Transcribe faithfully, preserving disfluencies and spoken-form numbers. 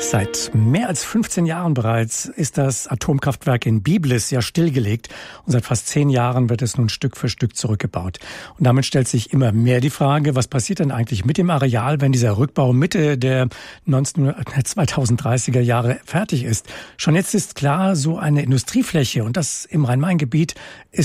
Seit mehr als fünfzehn Jahren bereits ist das Atomkraftwerk in Biblis ja stillgelegt und seit fast zehn Jahren wird es nun Stück für Stück zurückgebaut. Und damit stellt sich immer mehr die Frage, was passiert denn eigentlich mit dem Areal, wenn dieser Rückbau Mitte der zweitausenddreißiger Jahre fertig ist? Schon jetzt ist klar, so eine Industriefläche und das im Rhein-Main-Gebiet ist